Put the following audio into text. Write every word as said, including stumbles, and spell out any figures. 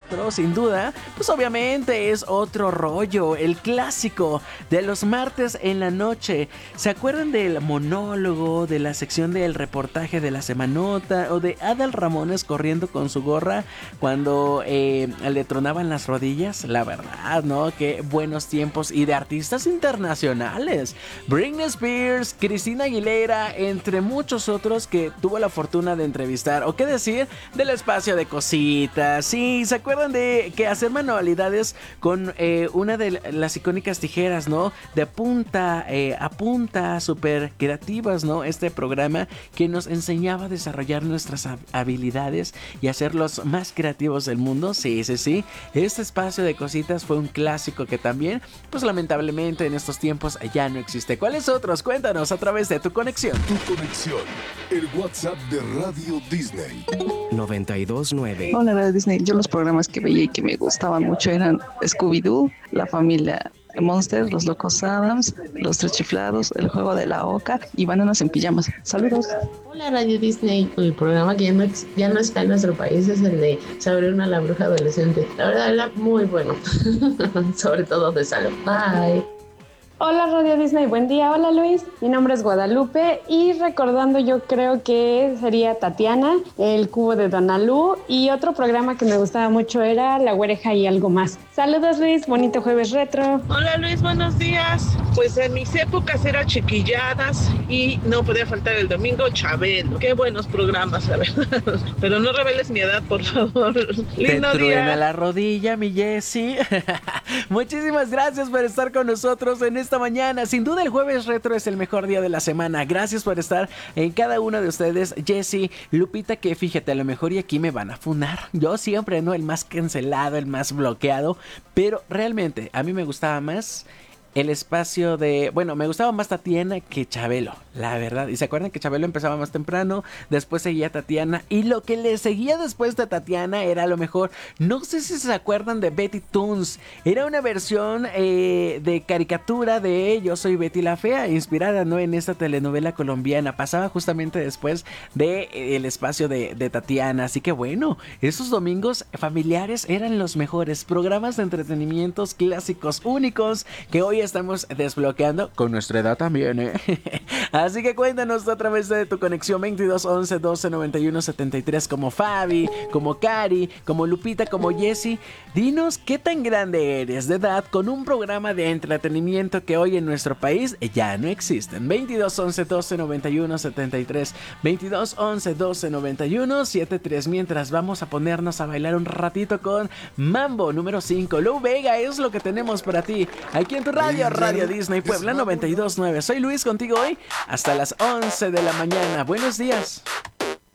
Retro, sin duda, pues obviamente es otro rollo, el clásico de los martes en la noche. ¿Se acuerdan del monólogo, de la sección del reportaje de la semanota o de Adal Ramones corriendo con su gorra cuando eh, le tronaban las rodillas? La verdad, ¿no? Qué buenos tiempos, y de artistas internacionales. Britney Spears, Cristina Aguilera, entre muchos otros que tuvo la fortuna de entrevistar. O qué decir del espacio de cositas. Sí, ¿se acuerdan de que hacer manualidades con eh, una de las icónicas tijeras, ¿no? De punta eh, a punta, súper creativas, ¿no? Este programa que nos enseñaba a desarrollar nuestras habilidades y hacer los más creativos del mundo. Sí, sí, sí. Este espacio de cositas fue un clásico que también, pues lamentablemente en estos tiempos ya no existe. ¿Cuáles otros? Cuéntanos a través de tu conexión. Tu conexión, el WhatsApp de Radio Disney. noventa y dos nueve. Hola, Radio Disney. Yo los programas que veía y que me gustaban mucho eran Scooby-Doo, La Familia Monster, Los Locos Adams, Los Tres Chiflados, El Juego de la Oca y Bananas en Pijamas. Saludos. Hola, Radio Disney. El programa que ya no, ex- ya no está en nuestro país es el de Sabrina la Bruja Adolescente. La verdad era muy bueno, sobre todo de salud. Bye. Hola Radio Disney, buen día. Hola Luis, mi nombre es Guadalupe y recordando yo creo que sería Tatiana, El Cubo de Donalú, y otro programa que me gustaba mucho era La Güereja y algo más. Saludos Luis, bonito jueves retro. Hola Luis, buenos días. Pues en mis épocas era Chiquilladas y no podía faltar el domingo Chabelo. Qué buenos programas, la verdad. Pero no reveles mi edad, por favor. Lindo Te truena día. la rodilla, mi Jessy. Muchísimas gracias por estar con nosotros en esta mañana. Sin duda el jueves retro es el mejor día de la semana. Gracias por estar en cada uno de ustedes, Jessy, Lupita, que fíjate, a lo mejor y aquí me van a funar. Yo siempre, ¿no? El más cancelado, el más bloqueado. Pero realmente a mí me gustaba más el espacio de... Bueno, me gustaba más Tatiana que Chabelo, la verdad. Y se acuerdan que Chabelo empezaba más temprano, después seguía Tatiana, y lo que le seguía después de Tatiana era a lo mejor... No sé si se acuerdan de Betty Toons. Era una versión eh, de caricatura de Yo Soy Betty la Fea, inspirada, ¿no? En esta telenovela colombiana. Pasaba justamente después de eh, el espacio de, de Tatiana. Así que bueno, esos domingos familiares eran los mejores programas de entretenimientos clásicos únicos que hoy estamos desbloqueando con nuestra edad también, ¿eh? Así que cuéntanos a través de tu conexión veintidós once doce noventa y uno setenta y tres, como Fabi, como Cari, como Lupita, como Jessy. Dinos qué tan grande eres de edad con un programa de entretenimiento que hoy en nuestro país ya no existen. veintidós once doce noventa y uno setenta y tres, veintidós once doce noventa y uno setenta y tres. Mientras vamos a ponernos a bailar un ratito con Mambo número cinco. Lou Vega es lo que tenemos para ti aquí en tu radio. Radio, Radio Disney Puebla noventa y dos nueve. Soy Luis contigo hoy hasta las once de la mañana. Buenos días.